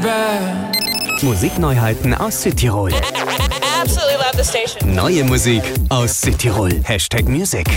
bad. Musikneuheiten aus Südtirol. Absolutely love the station. Neue Musik aus Südtirol. #Music.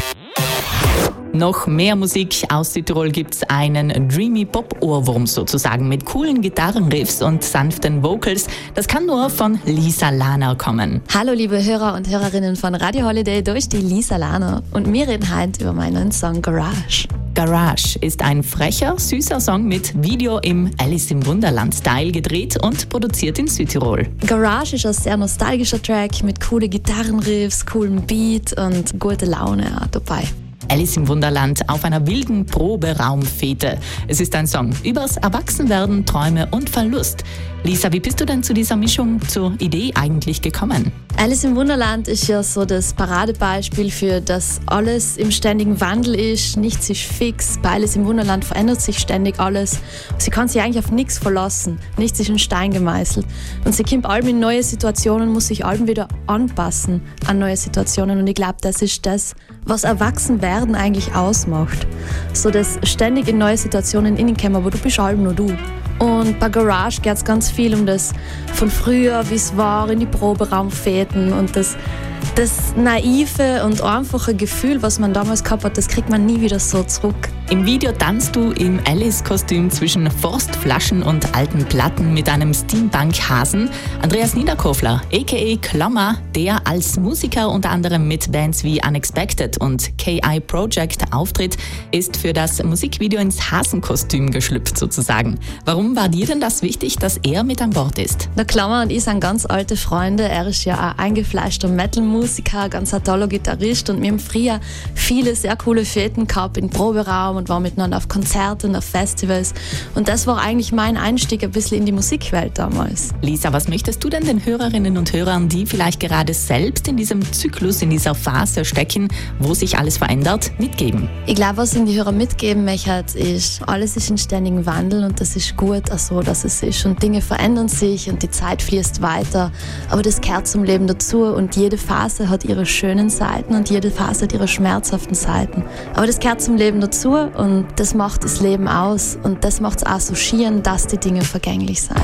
Noch mehr Musik aus Südtirol gibt's einen Dreamy Pop-Ohrwurm sozusagen mit coolen Gitarrenriffs und sanften Vocals. Das kann nur von Lisa Lahner kommen. Hallo liebe Hörer und Hörerinnen von Radio Holiday, da ist die Lisa Lahner und wir reden heute über meinen Song Garage. Garage ist ein frecher, süßer Song mit Video im Alice im Wunderland-Style gedreht und produziert in Südtirol. Garage ist ein sehr nostalgischer Track mit coolen Gitarrenriffs, coolem Beat und gute Laune auch dabei. Alice im Wunderland auf einer wilden Proberaumfete. Es ist ein Song übers Erwachsenwerden, Träume und Verlust. Lisa, wie bist du denn zu dieser Mischung, zur Idee eigentlich gekommen? Alice im Wunderland ist ja so das Paradebeispiel für, dass alles im ständigen Wandel ist, nichts ist fix. Bei Alice im Wunderland verändert sich ständig alles. Sie kann sich eigentlich auf nichts verlassen, nichts ist in Stein gemeißelt. Und sie kommt allem in neue Situationen, muss sich allem wieder anpassen an neue Situationen. Und ich glaube, das ist das, was Erwachsenwerden eigentlich ausmacht. So dass ständig in neue Situationen hineinkommen, aber du bist allem nur du. Und bei Garage geht es ganz viel um das von früher, wie es war, in die Proberaumfäden und das naive und einfache Gefühl, was man damals gehabt hat, das kriegt man nie wieder so zurück. Im Video tanzt du im Alice-Kostüm zwischen Forstflaschen und alten Platten mit einem Steampunk-Hasen. Andreas Niederkofler, a.k.a. Klammer, der als Musiker unter anderem mit Bands wie Unexpected und KI Project auftritt, ist für das Musikvideo ins Hasenkostüm geschlüpft sozusagen. Warum war dir denn das wichtig, dass er mit an Bord ist? Der Klammer und ich sind ganz alte Freunde. Er ist ja ein eingefleischter Metal-Musiker, ganz ein toller Gitarrist und wir haben früher viele sehr coole Fäden gehabt im Proberaum und waren miteinander auf Konzerten, auf Festivals. Und das war eigentlich mein Einstieg ein bisschen in die Musikwelt damals. Lisa, was möchtest du denn den Hörerinnen und Hörern, die vielleicht gerade selbst in diesem Zyklus, in dieser Phase stecken, wo sich alles verändert, mitgeben? Ich glaube, was ich die Hörer mitgeben möchte, ist, alles ist in ständigem Wandel und das ist gut, also dass es ist. Und Dinge verändern sich und die Zeit fließt weiter. Aber das gehört zum Leben dazu und jede Phase hat ihre schönen Seiten und jede Phase hat ihre schmerzhaften Seiten. Aber das gehört zum Leben dazu und das macht das Leben aus und das macht es auch so schieren, dass die Dinge vergänglich sind.